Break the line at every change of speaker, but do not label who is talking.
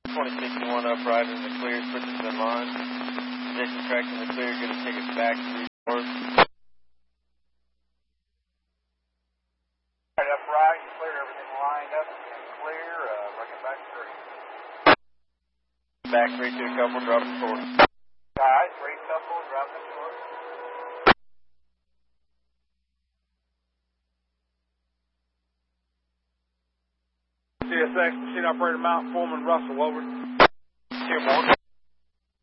2061 upright in the clear, switching to the line. Position track in the clear, going to take it back to the north.
Right, upright, clear, everything lined up and clear, bring it back 3.
Back 3 to a couple, dropping short.
Alright, 3 couple, dropping short. CSX, machine operator Mount Foreman Russell, over.
Here, Morgan.